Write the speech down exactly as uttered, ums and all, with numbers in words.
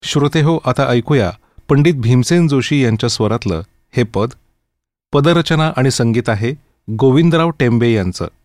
श्रोतेहो, आता ऐकूया पंडित भीमसेन जोशी यांच्या स्वरातलं हे पद. पदरचना आणि संगीत आहे गोविंदराव टेंबे यांचं.